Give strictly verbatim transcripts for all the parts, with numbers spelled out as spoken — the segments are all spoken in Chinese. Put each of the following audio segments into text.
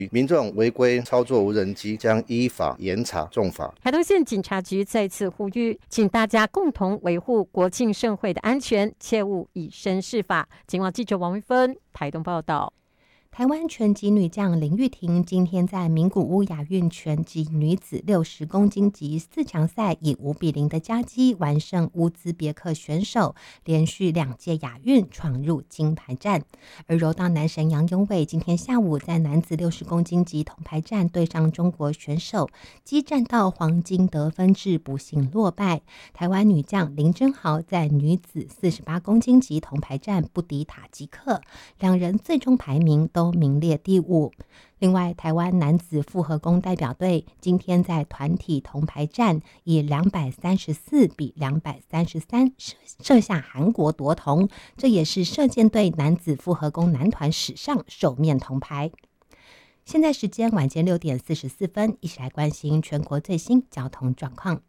民众违规操作无人机将依法严查重罚。 台东县警察局再次呼吁，请大家共同维护国庆盛会的安全，切勿以身试法。警网记者王维芬台东报道。 台湾拳击女将林玉婷今天在名古屋亚运拳击女子六十公斤级四强赛以五比零的佳绩完胜乌兹别克选手，连续两届亚运闯入金牌战。而柔道男神杨永伟今天下午在男子六十公斤级铜牌战对上中国选手，激战到黄金得分制不幸落败。台湾女将林真豪在女子四十八公斤级铜牌战不敌塔吉克，两人最终排名都都名列第五。另外，台湾男子复合弓代表队今天在团体铜牌战以两百三十四比两百三十三射下韩国夺铜，这也是射箭队男子复合弓男团史上首面铜牌。现在时间晚间六点四十四分，一起来关心全国最新交通状况。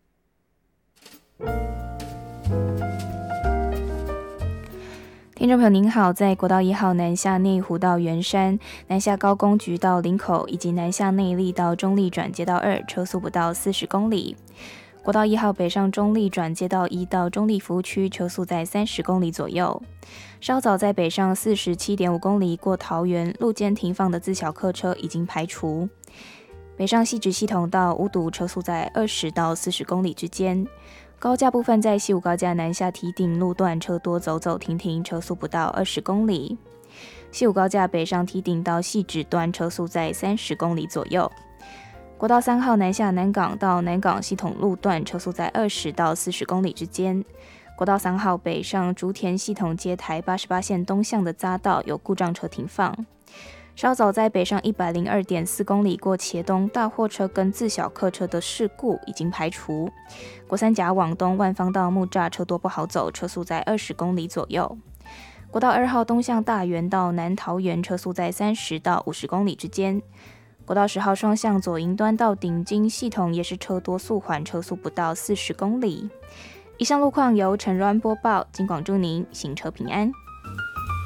听众朋友您好，在国道一号南下内湖到圆山、南下高工局到林口以及南下内壢到中壢转接道二，车速不到四十公里。国道一号北上中壢转接道一到中壢服务区，车速在三十公里左右。稍早在北上四十七点五公里过桃园，路肩停放的自小客车已经排除。北上汐止系统到五堵，车速在二十到四十公里之间。高架部分在西武高架南下堤顶路段车多走走停停，车速不到二十公里。西武高架北上堤顶到汐止段车速在三十公里左右。国道三号南下南港到南港系统路段车速在二十到四十公里之间。国道三号北上竹田系统接台八十八线东向的匝道有故障车停放。稍早在北上 一百零二点四公里过茄东，大货车跟自小客车的事故已经排除。国三甲往东万方到木栅车多不好走，车速在二十公里左右。国道二号东向大园到南桃园，车速在三十到五十公里之间。国道十号双向左营端到顶金系统也是车多速缓，车速不到四十公里。以上路况由陈瑞安播报，金广祝您行车平安。